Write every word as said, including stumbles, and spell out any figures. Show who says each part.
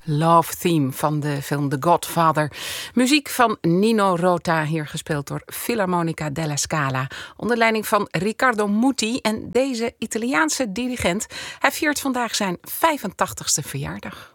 Speaker 1: Love Theme van de film The Godfather. Muziek van Nino Rota, hier gespeeld door Filarmonica della Scala. Onder leiding van Riccardo Muti. En deze Italiaanse dirigent, hij viert vandaag zijn vijfentachtigste verjaardag.